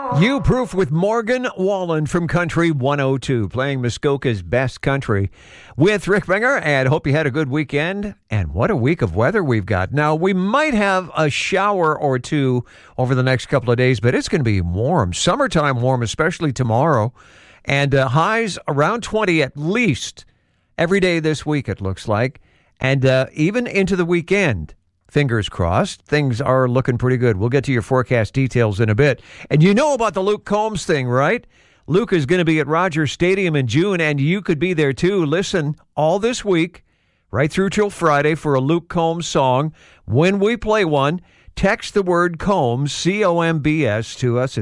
You Proof with Morgan Wallen from Country 102, playing Muskoka's best country with Rick Binger, and hope you had a good weekend. And what a week of weather we've got. Now, we might have a shower or two over the next couple of days, but it's going to be warm. Summertime warm, especially tomorrow. And highs around 20 at least every day this week, it looks like. And even into the weekend. Fingers crossed. Things are looking pretty good. We'll get to your forecast details in a bit. And you know about the Luke Combs thing, right? Luke is going to be at Rogers Stadium in June, and you could be there too. Listen, all this week, right through till Friday, for a Luke Combs song. When we play one, text the word Combs, C-O-M-B-S, to us at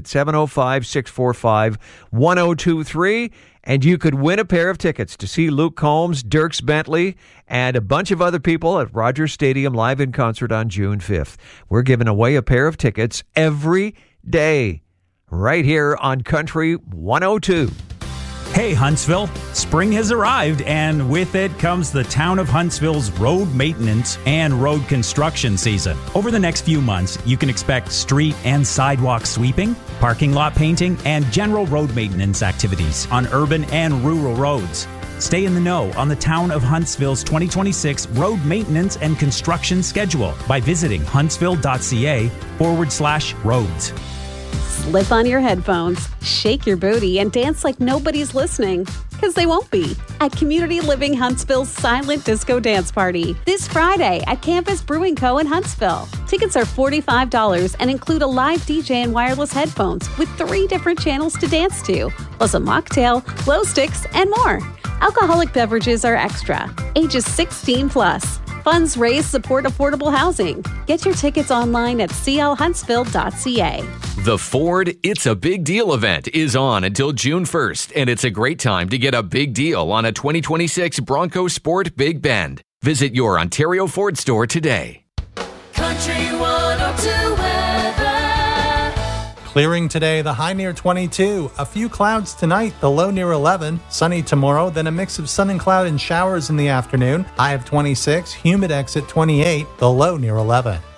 705-645-1023, and you could win a pair of tickets to see Luke Combs, Dierks Bentley, and a bunch of other people at Rogers Stadium live in concert on June 5th. We're giving away a pair of tickets every day right here on Country 102. Hey, Huntsville, spring has arrived, and with it comes the town of Huntsville's road maintenance and road construction season. Over the next few months, you can expect street and sidewalk sweeping, parking lot painting, and general road maintenance activities on urban and rural roads. Stay in the know on the town of Huntsville's 2026 road maintenance and construction schedule by visiting huntsville.ca/roads. Slip on your headphones, shake your booty, and dance like nobody's listening. Because they won't be. At Community Living Huntsville's Silent Disco Dance Party this Friday at Campus Brewing Co. in Huntsville. Tickets are $45 and include a live DJ and wireless headphones with 3 different channels to dance to, plus a mocktail, glow sticks, and more. Alcoholic beverages are extra. Ages 16 plus. Funds raised support affordable housing. Get your tickets online at clhuntsville.ca. The Ford It's a Big Deal event is on until June 1st, and it's a great time to get a big deal on a 2026 Bronco Sport Big Bend. Visit your Ontario Ford store today. Country 102 weather. Clearing today, the high near 22. A few clouds tonight, the low near 11. Sunny tomorrow, then a mix of sun and cloud and showers in the afternoon. High of 26, humid exit 28, the low near 11.